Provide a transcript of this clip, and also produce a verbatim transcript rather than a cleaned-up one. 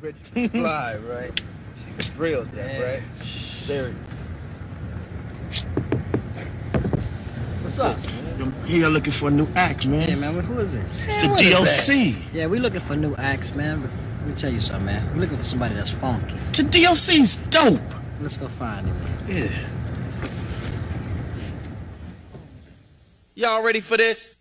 Rich Fly, right? She real that, yeah. Right? Serious. What's up? I'm here looking for a new act, man. Hey, man, who is this? It's man, the D O C. Yeah, we looking for new acts, man. But let me tell you something, man. We're looking for somebody that's funky. The D O C's dope. Let's go find him, man. Yeah. Y'all ready for this?